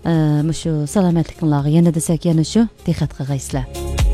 Muşu salametlikinlarga yana desek yana şu diqqat qilgaysizlar.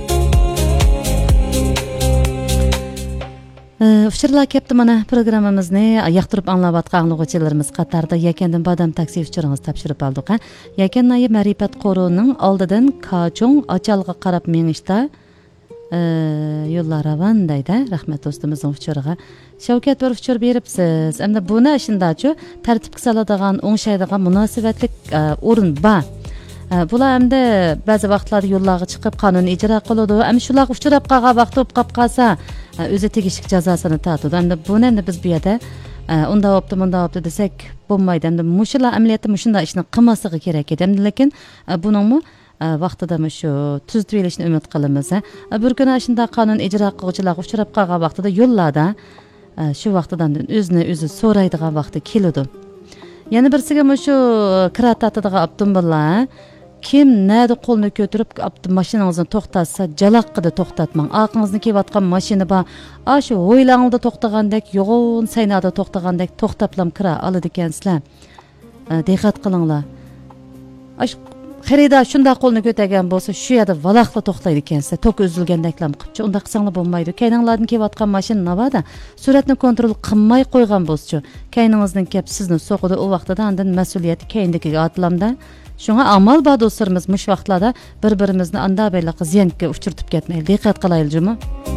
Uçurlar kepti mana programmamizni yaqtirib anlayotgan o'quvchilarimiz qatarida Yakandan badam taksi uçurimiz topshirib oldik. Yakan nayi Ma'rifat qo'rining oldidan Kachong achalga qarab mengishda yo'llar ravan deydi. Rahmat do'stimizning uçuriga. Shavkat bir uçur beribsiz. Endi buni shundachu tartibga soladigan, o'ngshaydigan munosabatlik o'rin bor. Bular endi ba'zi vaqtlarda yo'llarga chiqib qonun ijro qiladi. Endi shular uchrab qolgan vaqt bo'lib qolsa, o'zi tegishli jazosini tortadi. Endi buni endi biz bu yerda unda bo'pti, bunda bo'pti desak bo'lmaydi. Endi mushular amaliyotda mushunda ishni qilmasligi kerak edi. Lekin buningmi vaqtida shu tuzib berishni umid qilamiz. Bir kuni shunda qonun ijro qiluvchilar uchrab qolgan vaqtida yo'llarda shu vaqtidan o'zini so'raydigan vaqti keladi. Yana birsiga shu kirat tatadigan avtomobillar kim nerede qo'lni ko'tarib mashinangizni to'xtatsa jaloqqida to'xtatmang. Orqangizdan kelayotgan mashina bor. Shu o'ylangda to'xtagandek, yo'g'on saynada to'xtagandek to'xtablam kira oladi ekansizlar. Diqqat qilinglar. Xaridor shunda qo'lni ko'targan bo'lsa, shu yerda valaqla to'xtaydi ekansizlar. Tok uzilgandeklam qilibchi. Unda qilsanglar bo'lmaydi. Kayninglardan kelayotgan mashina navada suratni kontrol qilmay qo'ygan bo'lsa, kayningizdan kelib sizni so'qidi u vaqtida andan mas'uliyat kayindikiga atlamda. Shunga amal bor do'stlarimiz mush vaqtlarda bir-birimizni anda bayliq ziyanga uchirtib ketmaylik. Diqqat qilaylikmi?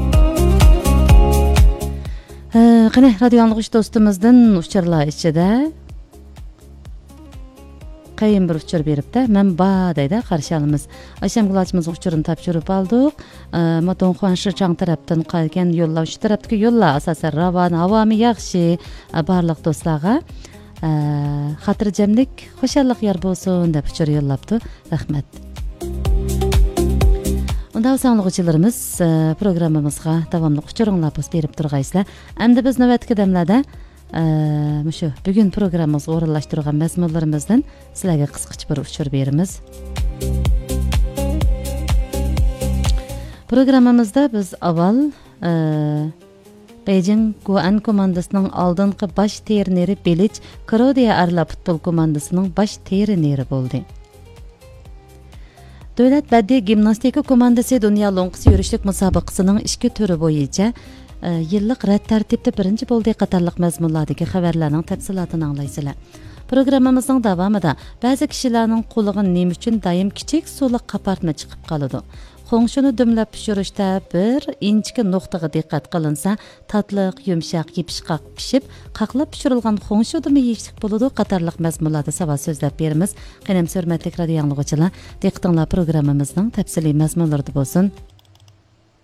Qani radio anglag'ich do'stimizdan uchirlar ichida qayin bir uchur beribdi. Men ba deydi qarshi olamiz. Ashamgulachimiz uchurini topshirib oldik. Moton Xuanshi Chang tarafdan qolgan yo'llar, shu tarafdagi yo'llar asosan ravon, havomi yaxshi barliq do'stlarga xotirjamlik, xushallik yor bo'lsin deb uchur yo'llabdi. Rahmat. Unda o'zinglarimiz programmamizga davomli uchuringlar berib turgaysizlar. Endi biz navbatdagi damlarda shu bugun programmamizni o'rinlashtirgan mazmunlarimizdan sizlarga qisqacha bir uchur beramiz. Programmamizda biz avval Beijing Guan komandasining oldingi bosh treneri Belich Krodiya Arla futbol komandasining bosh treneri bo'ldi. Davlat badiiy gimnastika komandasi dunyo lo'nqisi yurishlik musobaqasining ishki turi bo'yicha yillik rad tartibda birinchi bo'ldi qatorliq mazmunlardagi xabarlarning tafsilotini anglaysizlar. Programmamizning davomida ba'zi kishilarning qo'liga nima uchun doim kichik suvli qapartma chiqib qoladi. Xo'ngshini dumlab pishirishda bir inchki nuqtaga diqqat qilinsa, tatliq, yumshoq, yipishqoq pishib, qaqlab pishirilgan xo'ngshudimi yeyishlik bo'ladi. Qatorliq mazmunlarda savol so'zlab beramiz. Qanam hurmatli radio anglag'uchilar, diqqatinglar programmamizning tafsiliy mazmunlarida bo'lsin.